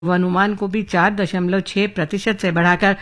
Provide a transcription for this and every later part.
पूर्वानुमान को भी 4.6% से बढ़ाकर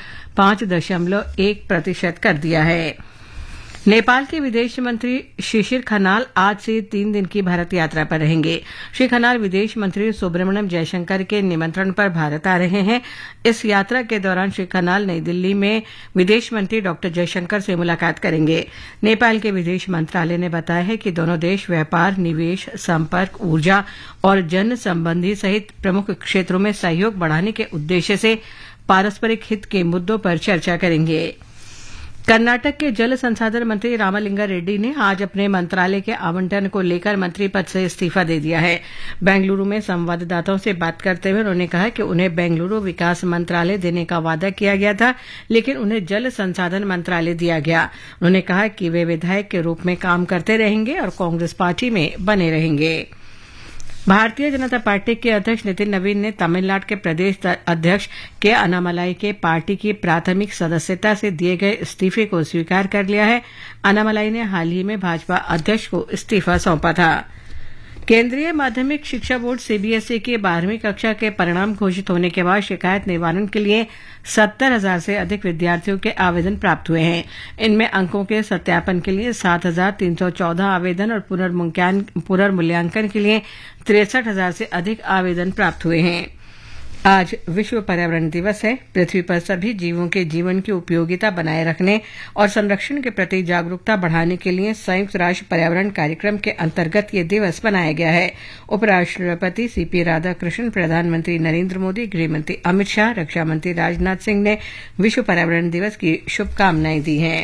5.1% कर दिया है। नेपाल के विदेश मंत्री शिशिर खनाल आज से 3 दिन की भारत यात्रा पर रहेंगे। श्री खनाल विदेश मंत्री सुब्रमण्यम जयशंकर के निमंत्रण पर भारत आ रहे हैं। इस यात्रा के दौरान श्री खनाल नई दिल्ली में विदेश मंत्री डॉक्टर जयशंकर से मुलाकात करेंगे। नेपाल के विदेश मंत्रालय ने बताया है कि दोनों देश व्यापार, निवेश, संपर्क, ऊर्जा और जन संबंधी सहित प्रमुख क्षेत्रों में सहयोग बढ़ाने के उद्देश्य से पारस्परिक हित के मुद्दों पर चर्चा करेंगे। कर्नाटक के जल संसाधन मंत्री रामलिंगा रेड्डी ने आज अपने मंत्रालय के आवंटन को लेकर मंत्री पद से इस्तीफा दे दिया है। बेंगलुरु में संवाददाताओं से बात करते हुए उन्होंने कहा कि उन्हें बेंगलुरु विकास मंत्रालय देने का वादा किया गया था, लेकिन उन्हें जल संसाधन मंत्रालय दिया गया। उन्होंने कहा कि वे विधायक के रूप में काम करते रहेंगे और कांग्रेस पार्टी में बने रहेंगे। भारतीय जनता पार्टी के अध्यक्ष नितिन नवीन ने तमिलनाडु के प्रदेश अध्यक्ष के अन्नामलाई के पार्टी की प्राथमिक सदस्यता से दिए गए इस्तीफे को स्वीकार कर लिया है। अन्नामलाई ने हाल ही में भाजपा अध्यक्ष को इस्तीफा सौंपा था। केंद्रीय माध्यमिक शिक्षा बोर्ड सीबीएसई के 12वीं कक्षा के परिणाम घोषित होने के बाद शिकायत निवारण के लिए 70,000 से अधिक विद्यार्थियों के आवेदन प्राप्त हुए हैं। इनमें अंकों के सत्यापन के लिए 7,314 आवेदन और पुनर्मूल्यांकन के लिए 63,000 से अधिक आवेदन प्राप्त हुए हैं। आज विश्व पर्यावरण दिवस है। पृथ्वी पर सभी जीवों के जीवन की उपयोगिता बनाए रखने और संरक्षण के प्रति जागरूकता बढ़ाने के लिए संयुक्त राष्ट्र पर्यावरण कार्यक्रम के अंतर्गत ये दिवस बनाया गया है। उपराष्ट्रपति सीपी राधाकृष्णन, प्रधानमंत्री नरेंद्र मोदी, गृहमंत्री अमित शाह, रक्षा मंत्री राजनाथ सिंह ने विश्व पर्यावरण दिवस की शुभकामनाएं दी हैं।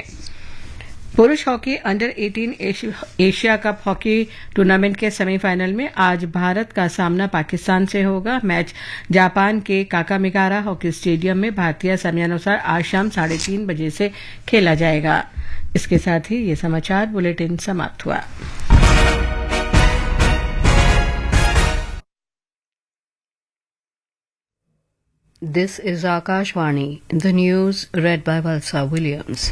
पुरुष hockey under 18 Asia cup hockey tournament के सेमीफाइनल में आज भारत का सामना पाकिस्तान से होगा। मैच जापान के काकामिकारा हॉकी स्टेडियम में भारतीय समयानुसार आज शाम 3:30 बजे से खेला जाएगा। इसके साथ ही ये समाचार बुलेटिन समाप्त हुआ। This is Akashvani, the news read by Valsa Williams.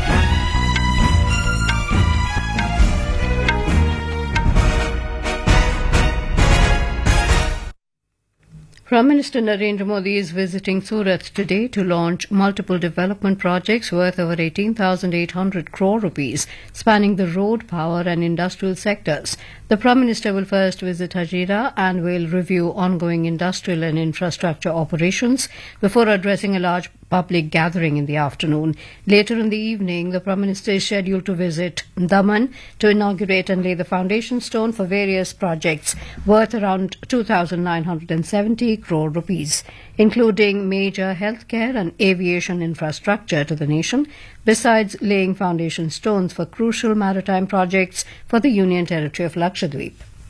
Prime Minister Narendra Modi is visiting Surat today to launch multiple development projects worth over 18,800 crore rupees, spanning the road, power and industrial sectors. The Prime Minister will first visit Hazira and will review ongoing industrial and infrastructure operations before addressing a large public gathering in the afternoon. Later in the evening, the Prime Minister is scheduled to visit Daman to inaugurate and lay the foundation stone for various projects worth around 2,970 crore rupees, including major healthcare and aviation infrastructure to the nation, besides laying foundation stones for crucial maritime projects for the Union Territory of Lakshadweep.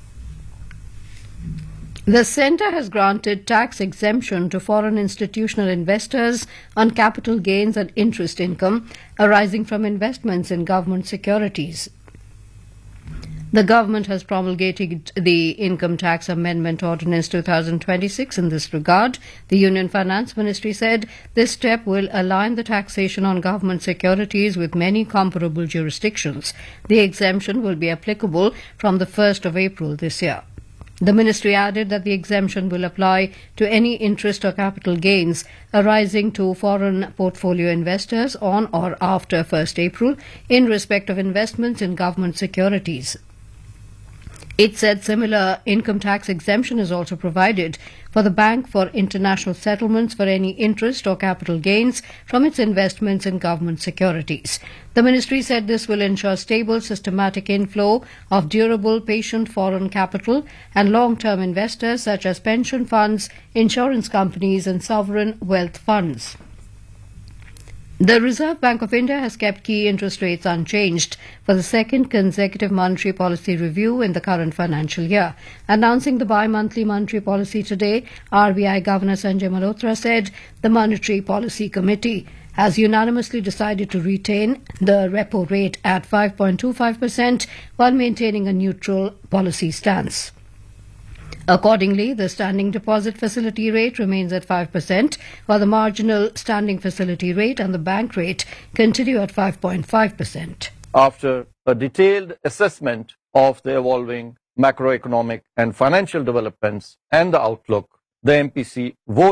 The Centre has granted tax exemption to foreign institutional investors on capital gains and interest income arising from investments in government securities. The government has promulgated the Income Tax Amendment Ordinance 2026 in this regard. The Union Finance Ministry said this step will align the taxation on government securities with many comparable jurisdictions. The exemption will be applicable from the 1st of April this year. The ministry added that the exemption will apply to any interest or capital gains arising to foreign portfolio investors on or after 1st April in respect of investments in government securities. It said similar income tax exemption is also provided for the bank for international settlements for any interest or capital gains from its investments in government securities. The ministry said this will ensure stable, systematic inflow of durable, patient foreign capital and long-term investors such as pension funds, insurance companies and sovereign wealth funds. The Reserve Bank of India has kept key interest rates unchanged for the second consecutive monetary policy review in the current financial year. Announcing the bi-monthly monetary policy today, RBI Governor Sanjay Malhotra said the Monetary Policy Committee has unanimously decided to retain the repo rate at 5.25% while maintaining a neutral policy stance. Accordingly, the standing deposit facility rate remains at 5%, while the marginal standing facility rate and the bank rate continue at 5.5%. After a detailed assessment of the evolving macroeconomic and financial developments and the outlook, the MPC vote